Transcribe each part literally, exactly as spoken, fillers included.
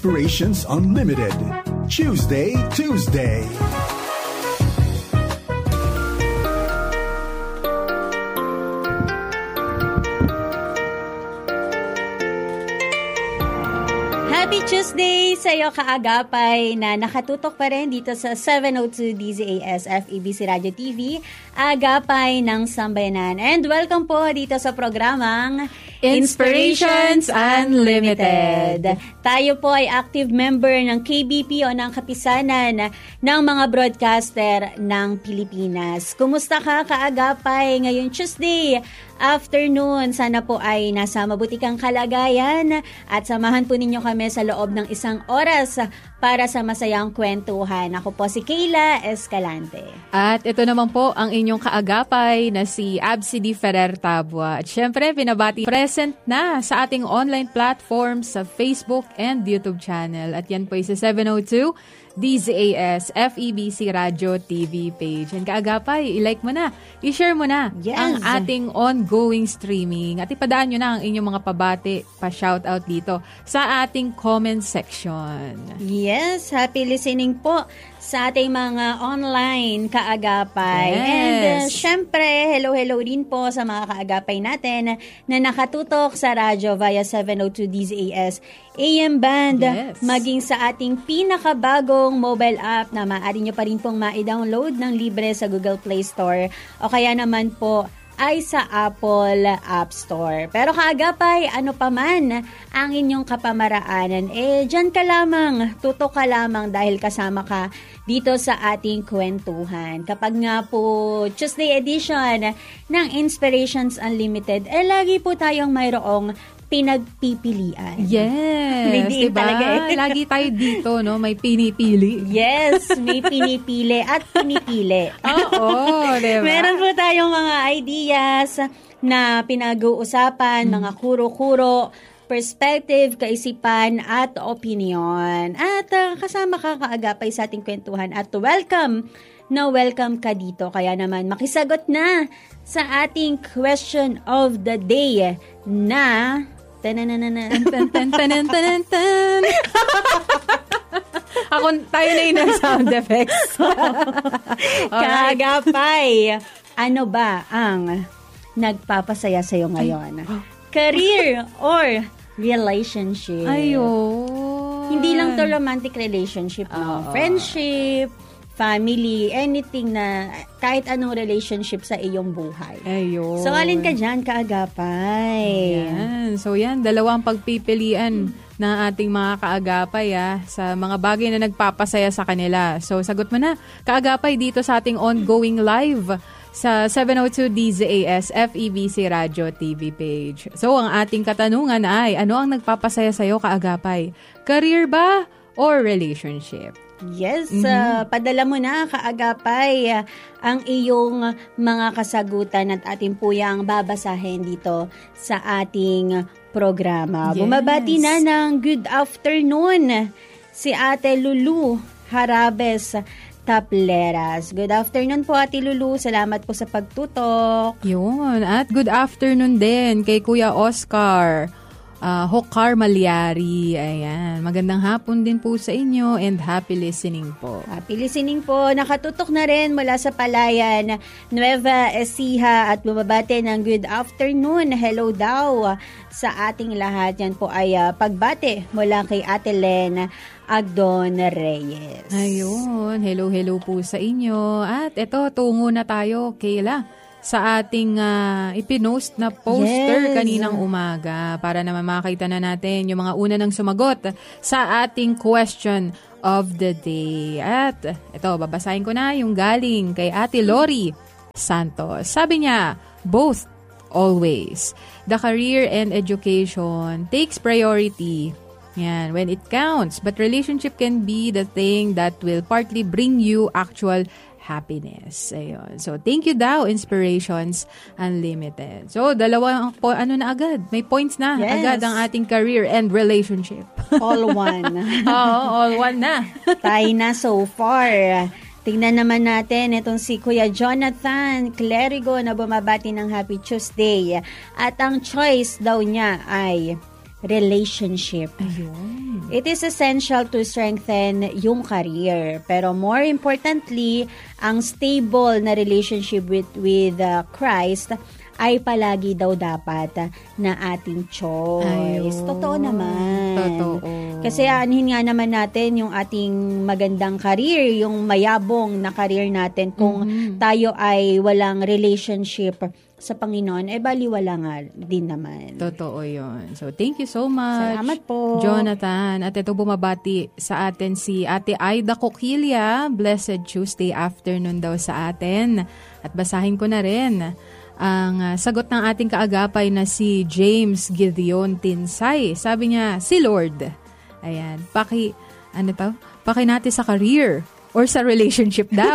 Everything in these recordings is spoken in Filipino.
Inspirations Unlimited. Tuesday, Tuesday. Happy Tuesday sa iyo kaagapay na nakatutok pa rin dito sa seven oh two D Z A S F E B C Radio T V, Agapay ng Sambayanan. And welcome po dito sa programang Inspirations Unlimited. Tayo po ay active member ng K B P o ng Kapisanan ng mga broadcaster ng Pilipinas. Kumusta ka kaagapay ngayong Tuesday afternoon? Sana po ay nasa mabuti kang kalagayan at samahan po ninyo kami sa loob ng isang oras para sa masayang kwentuhan. Ako po si Kayla Escalante. At ito naman po ang inyong kaagapay na si Absidy Ferrer Tabua. At syempre, pinabati present na sa ating online platforms sa Facebook and YouTube channel. At yan po ay sa seven oh two D Z A S F E B C Radio T V page. And kaagapay, i-like mo na, i-share mo na yes. ang ating ongoing streaming. At ipadaan nyo na ang inyong mga pabati, pa-shoutout dito sa ating comment section. Yes, happy listening po sa ating mga online kaagapay. Yes. And uh, syempre, hello hello din po sa mga kaagapay natin na nakatutok sa radyo via seven oh two D Z A S A M band, yes. maging sa ating pinakabagong mobile app na maaari nyo pa rin pong ma-download ng libre sa Google Play Store o kaya naman po ay sa Apple App Store. Pero kaagapay, ano pa man ang inyong kapamaraanan, eh dyan ka lamang, tutok ka lamang dahil kasama ka dito sa ating kwentuhan. Kapag nga po Tuesday edition ng Inspirations Unlimited, eh lagi po tayong mayroong pinagpipilian. Yes, Hindi diba? talaga eh. Lagi tayo dito, no? May pinipili. Yes, may pinipili at pinipili. Oo, diba? Meron po tayong mga ideas na pinag-uusapan, mm. mga kuro-kuro, perspective, kaisipan, at opinion. At uh, kasama ka kaagapay sa ating kwentuhan at welcome na welcome ka dito. Kaya naman makisagot na sa ating question of the day na tananana tan tan tan tan tan. Ako tayo na yun ang sound effects. Kaagapay, ano ba ang nagpapasaya sa'yo ngayon? Career or relationship? Ayun. Hindi lang to romantic relationship, no? Oh. Friendship, family, anything na kahit anong relationship sa iyong buhay. Ayun. So, alin ka dyan, kaagapay? Yan. So, yan. Dalawang pagpipilian ng ating mga kaagapay ah, sa mga bagay na nagpapasaya sa kanila. So, sagot mo na. Kaagapay dito sa ating ongoing live sa seven oh two D Z A S F E B C Radio T V page. So, ang ating katanungan ay, ano ang nagpapasaya sa'yo, kaagapay? Career ba or relationship? Yes, Mm-hmm. uh, padala mo na kaagapay uh, ang iyong mga kasagutan at ating puyang babasahin dito sa ating programa. Yes. Bumabati na ng good afternoon si Ate Lulu Harabes Tapleras. Good afternoon po, Ate Lulu. Salamat po sa pagtutok. Yun. At good afternoon din kay Kuya Oscar Uh, Hokar Malyari. Ayan. Magandang hapon din po sa inyo and happy listening po. Happy listening po. Nakatutok na rin mula sa Palayan, Nueva Ecija at bumabate ng good afternoon. Hello daw sa ating lahat. Yan po ay uh, pagbate mula kay Ate Len Agdon Reyes. Ayun. Hello, hello po sa inyo. At ito, tungo na tayo, Kayla, sa ating uh, ipinost na poster yes. kaninang umaga para naman makita na natin yung mga una nang sumagot sa ating question of the day. At ito, babasahin ko na yung galing kay Ate Lori Santos. Sabi niya, both always. The career and education takes priority. Yan, when it counts. But relationship can be the thing that will partly bring you actual happiness. Ayun. So, thank you daw, Inspirations Unlimited. So, dalawa po, ano na agad? May points na yes. agad ang ating career and relationship. All one. Oo, all one na. Tayo na so far. Tingnan naman natin itong si Kuya Jonathan Clerigo na bumabati ng Happy Tuesday. At ang choice daw niya ay relationship. Ayun. It is essential to strengthen yung career. Pero more importantly, ang stable na relationship with, with uh, Christ ay palagi daw dapat na ating choice. Ayun. Totoo naman. Totoo. Kasi aanhin nga naman natin yung ating magandang career, yung mayabong na career natin kung mm-hmm. tayo ay walang relationship sa Panginoon, eh baliwala nga din naman. Totoo yun. So, thank you so much. Salamat po. Jonathan. At ito bumabati sa atin si Ate Aida Coquilla. Blessed Tuesday afternoon daw sa atin. At basahin ko na rin ang uh, sagot ng ating kaagapay na si James Gideon Tinsay. Sabi niya, si Lord. Ayan. Paki, ano to? Paki natin sa career. Or sa relationship daw.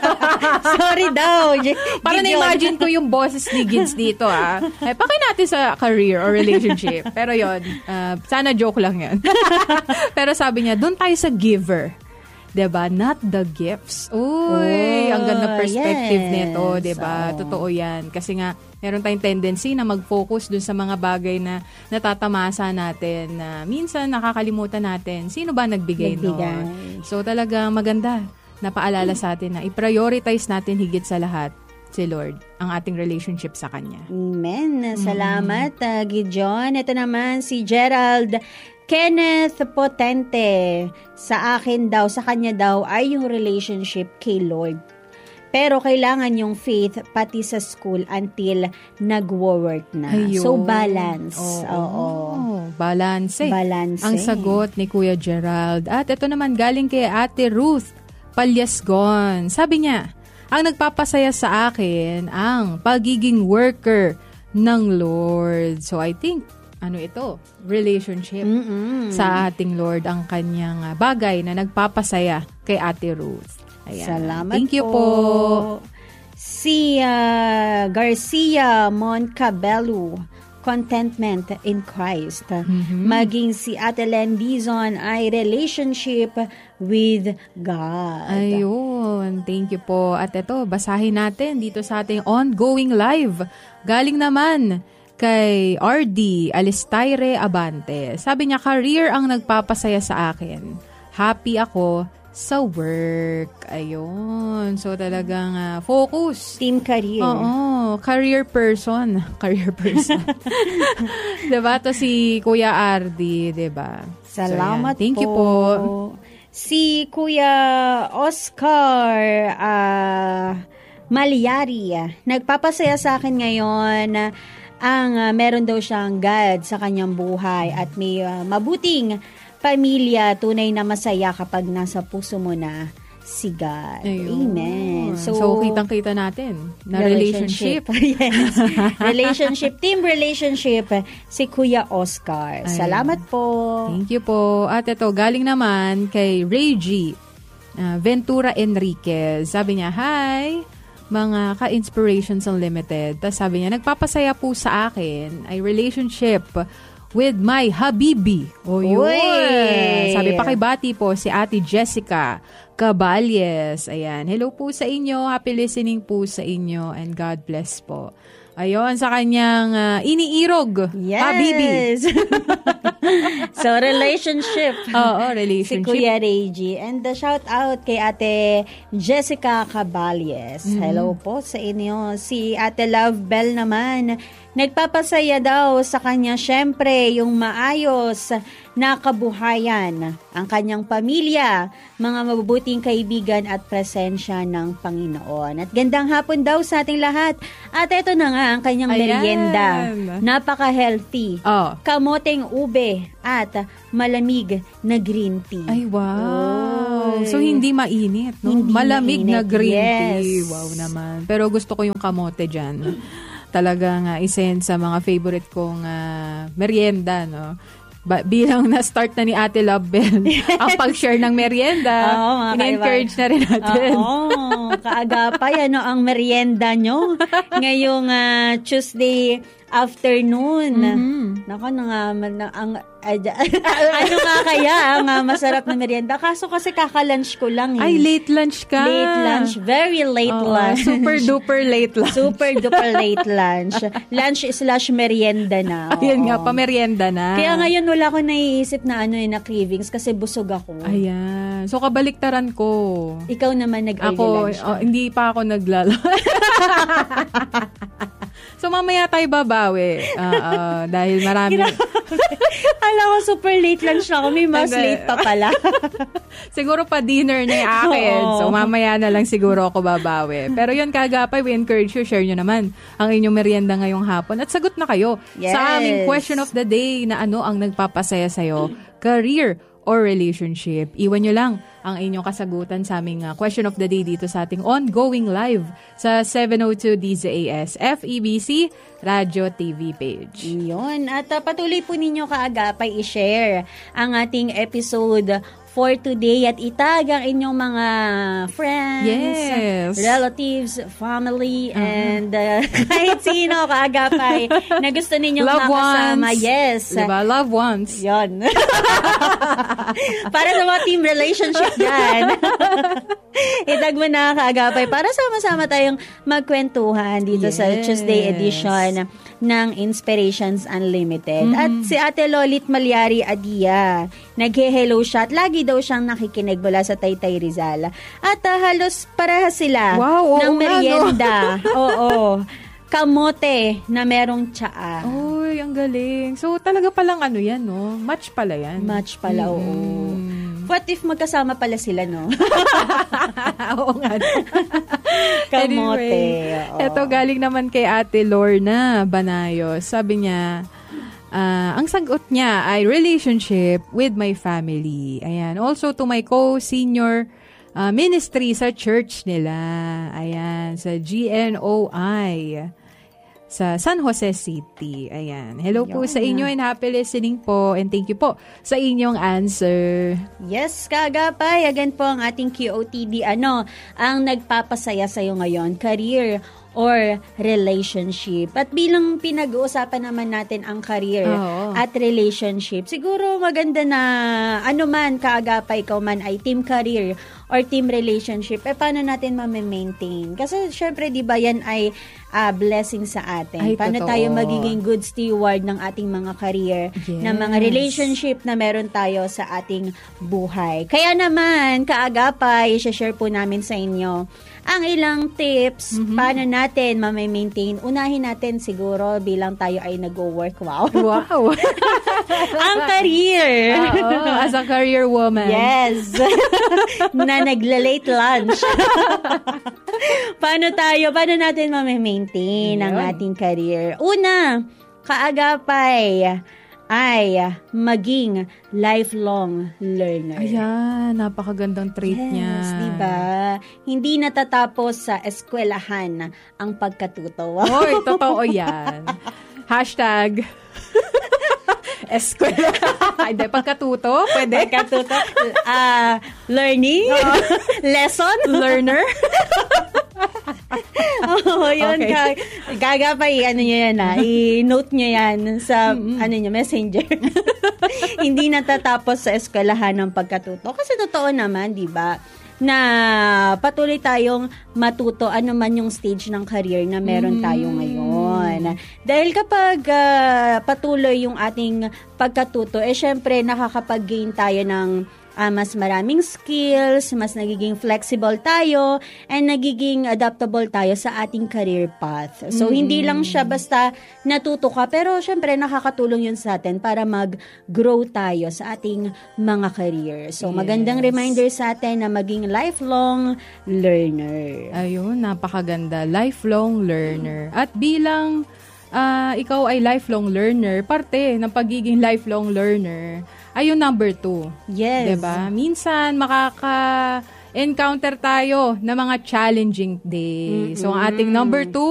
Sorry daw. Para na-imagine ko yung boses ni Gids dito, ah. Ay, pakay natin sa career or relationship. Pero yon uh, sana joke lang yan. Pero sabi niya, doon tayo sa giver. Diba? Not the gifts. Uy, oh, ang ganda perspective yes. nito. Diba? So, totoo yan. Kasi nga, meron tayong tendency na mag-focus dun sa mga bagay na natatamasa natin. Na minsan nakakalimutan natin, sino ba nagbigay, nagbigay. no? So talaga maganda na paalala sa atin na i-prioritize natin higit sa lahat si Lord, ang ating relationship sa Kanya. Amen. Salamat, mm. uh, Gideon. Ito naman si Gerald Kenneth Potente. Sa akin daw, sa kanya daw ay yung relationship kay Lord. Pero kailangan yung faith pati sa school until nagwo-work na. Ayun. So, balance. Oo. Oo. Balance. Balance. Ang sagot ni Kuya Gerald. At ito naman galing kay Ate Ruth Palyasgon. Sabi niya, ang nagpapasaya sa akin ang pagiging worker ng Lord. So, I think, ano ito? Relationship Mm-mm. sa ating Lord ang kanyang bagay na nagpapasaya kay Ate Ruth. Ayan. Salamat Thank you po. po. Si uh, Garcia Moncabello, contentment in Christ. Mm-hmm. Maging si Ate Len Dizon ay relationship with God. Ayun. Thank you po. At ito, basahin natin dito sa ating ongoing live. Galing naman kay R D Alistaire Abante. Sabi niya, career ang nagpapasaya sa akin. Happy ako sa work. Ayun. So, talagang uh, focus. Team career. Oo. Career person. Career person. Diba? To si Kuya Ardi, diba? Salamat so, Thank po. you po. Si Kuya Oscar uh, Malyari, nagpapasaya sa akin ngayon na ang uh, meron daw siyang God sa kanyang buhay at may uh, mabuting pamilya, tunay na masaya kapag nasa puso mo na si God. Ayun. Amen. So, so kitang-kita natin na relationship. relationship. Yes. Relationship, team relationship, si Kuya Oscar. Ayun. Salamat po. Thank you po. At ito, galing naman kay Reggie uh, Ventura Enriquez. Sabi niya, hi, mga ka-Inspirations Unlimited. Tapos sabi niya, nagpapasaya po sa akin ay relationship with my habibi. O yun. Uy. Sabi pa kay Bati po, si Ate Jessica Caballes. Ayan. Hello po sa inyo. Happy listening po sa inyo. And God bless po. Ayun, sa kanyang uh, iniirog. Yes. Habibi. So, relationship. Oo, relationship. Si Kuya Reggie. And the shout out kay Ate Jessica Caballes. Mm-hmm. Hello po sa inyo. Si Ate Love Bell naman, nagpapasaya daw sa kanya syempre yung maayos na kabuhayan, ang kanyang pamilya, mga mabubuting kaibigan at presensya ng Panginoon. At gandang hapon daw sa ating lahat. At ito na nga ang kanyang Ayan. merienda. Napaka-healthy. Oh. Kamoteng ube at malamig na green tea. Ay, wow. Oy. So, hindi mainit, no? Hindi Malamig mainit. na green Yes. tea. Wow naman. Pero gusto ko yung kamote dyan. Talagang uh, isa yan sa mga favorite kong uh, merienda, no? Ba- bilang na-start na ni Ate Love Bell ang pag-share ng merienda, Oo, in-encourage na rin natin. Oo, kaagapay ano ang merienda nyo ngayong uh, Tuesday afternoon. Mhm. Nako, nangaman na ang ada- ano nga kaya ang ah, masarap na merienda? Kaso kasi kaka-lunch ko lang eh. Ay, late lunch ka. Late lunch. Very late Oo, lunch. super duper late lunch. Super duper late lunch. Lunch slash merienda na. Ayun nga, Oo. pamerienda na. Kaya ngayon wala ko naiisip na ano eh, na cravings kasi busog ako. Ayan. So, kabaliktaran ko. Ikaw naman nag-early Ako, lunch. oh, hindi pa ako naglala. So, mamaya tayo babawi. Ah, ah, dahil marami. Alam ko, super late lunch na ako. May mas Hindi. late pa pala. Siguro pa dinner na yung akin. Oo. So, mamaya na lang siguro ako babawi. Pero yun, kagapay, we encourage you, share nyo naman ang inyong merienda ngayong hapon. At sagot na kayo Yes. sa aming question of the day na ano ang nagpapasaya sa'yo, career or relationship. Iwan nyo lang ang inyong kasagutan sa aming uh, question of the day dito sa ating ongoing live sa seven oh two D Z A S F E B C Radio T V page. Yun. At uh, patuloy po ninyo kaagapay i-share ang ating episode for today at itag ang inyong mga friends, Yes. relatives, family, and uh, kahit sino kaagapay na gusto ninyong Loved makasama. ones. Yes. Diba? Loved ones. Yun. Para sa mga team relationship dyan. Itag mo na kaagapay para sama-sama tayong magkwentuhan dito sa Yes. Tuesday edition ng Inspirations Unlimited. At si Ate Lolit Malyari Adia, naghe-hello siya at lagi daw siyang nakikinig mula sa Taytay Rizal. At uh, halos parehas sila Wow, oo ng nga, merienda. Oo. Kamote na merong tsaa. Uy, ang galing. So, talaga palang ano yan, no? Match pala yan. Match pala, oo. What if magkasama pala sila, no? Oo nga. Kamote. Anyway, oo. eto galing naman kay Ate Lorna Banayo. Sabi niya, ah, ang sagot niya ay relationship with my family. Ayan. Also to my co-senior ah, ministry sa church nila. Ayan. Sa G N O I. Sa San Jose City. Ayan. Hello po Yun. sa inyo and happy listening po. And thank you po sa inyong answer. Yes, kaagapay. Again po ang ating Q O T D. Ano ang nagpapasaya sa'yo ngayon? Career or relationship? At bilang pinag-uusapan naman natin ang career Oo. at relationship, siguro maganda na ano man, kaagapay, ikaw man ay team career or team relationship, eh paano natin ma-maintain? Kasi syempre, di ba yan ay uh, blessing sa atin. Ay, paano totoo. tayo magiging good steward ng ating mga career, Yes. ng mga relationship na meron tayo sa ating buhay. Kaya naman, kaagapay, i-share po namin sa inyo ang ilang tips paano natin ma-maintain. Unahin natin siguro bilang tayo ay nag-work. Wow. Wow. ang career. Oo, as a career woman. Yes. na nagla-late lunch. paano tayo, paano natin ma-maintain ang Yun. ating career? Una, kaagapay ay maging lifelong learner. Ayan, napakagandang trait niya. Yes, diba? Hindi natatapos sa eskwelahan ang pagkatuto. Hoy, totoo yan. Hashtag eskwela. Ay, di, pagkatuto? Pwede? Pagkatuto. Ah, learning? Lesson? Learner? Oo, yun. Okay. Ka, gaga pa, i- ano nyo yan ah. I-note nyo yan sa, ano nyo, messenger. Hindi natatapos sa eskwelahan ng pagkatuto. Kasi totoo naman, di ba? Na patuloy tayong matuto ano man yung stage ng career na meron tayo ngayon. Dahil kapag ah, patuloy yung ating pagkatuto, eh syempre nakakapag-gain tayo ng ah, mas maraming skills, mas nagiging flexible tayo, and nagiging adaptable tayo sa ating career path. So, hindi lang siya basta natuto ka, pero syempre nakakatulong yun sa atin para mag-grow tayo sa ating mga career. So, Yes. magandang reminder sa atin na maging lifelong learner. Ayun, napakaganda. Lifelong learner. At bilang ah, ikaw ay lifelong learner, parte ng pagiging lifelong learner ay yung number two. Yes. Diba? Minsan, makaka-encounter tayo ng mga challenging days. So, ang ating number two